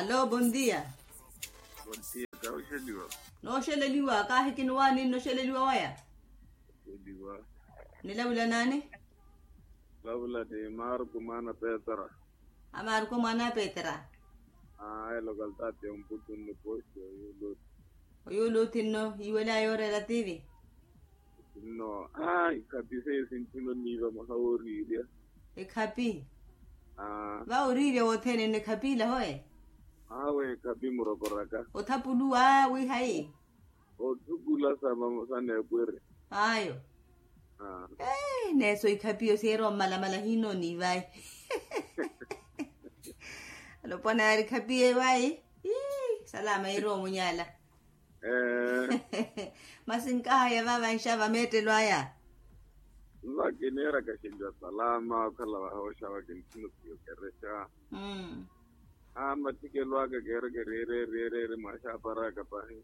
Aló, buen día. Buen día, Kaushaliwa. No sheleliwa, kahi kinuwani no sheleliwa waya. Shaliwa. Nilawila nani? Labla de Marco Mana Petra. Amar ko mana Petra. Local tate un puto in the post. Oyulu tinno, iwala yo relativi. No, kapise sintino nido mahauri dia. E kapi. Va orire o tene ne kapila hoye. We kapi murokoraka. O tapulu we hai. O tukula sama sana kwere. Ayo. Ne soy kapio sero mala hino ni vai. Lo pone al kapie vai. Salama iro munyala. Masinkaya baba nshaba mete loya. Lakini era kashinda salama kala hawasha wakintu keresha. Matike lwaga gerere masha baraka pahi.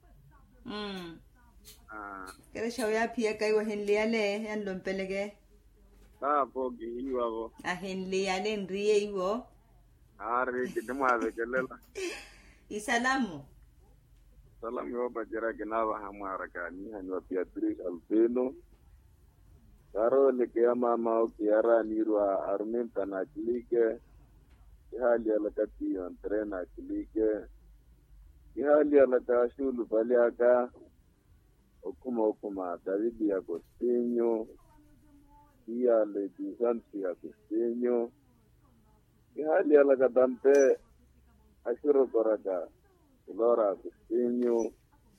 Keresha ya pia kai wa henliale yan lompelege. Pogi hiwa bo. Henliale nrie iwo. Are kidema vekelela. Isalamu. Salam yo bajara genava hamaraka ni hanwa Beatrice Albino. Karo leke mama o kiara nirwa Armin Tanakilike. Ihali alakati entrena kilike. Ihali alakashulu baliaka. Okuma Davidi Agostinho. Ihali Bizanti Agostinho. Ihali alakatampe Ashuro Koraka. Laura Agostinho,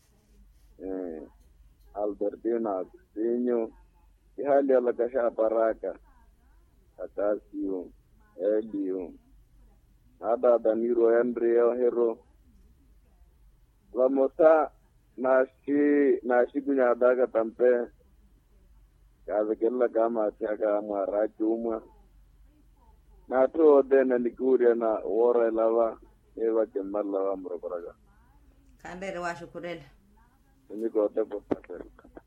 Albertina Agostinho, ihali alakasha baraka, Atasio, Elio, Ada Daniro Andrea Hero, Lamosa nashi kunya daga tampe, kaza kella kama tiaga marajuma, na to dena nikuria na wora lava. Eva Kemal Lava Murabraga. Kandere wa shukurela. Niko tepo pasel.